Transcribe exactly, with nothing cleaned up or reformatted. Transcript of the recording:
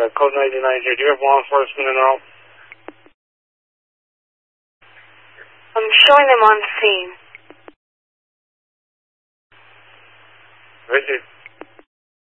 uh, code ninety-nine here. Do you have law enforcement in all? I'm showing them on the scene. Richard.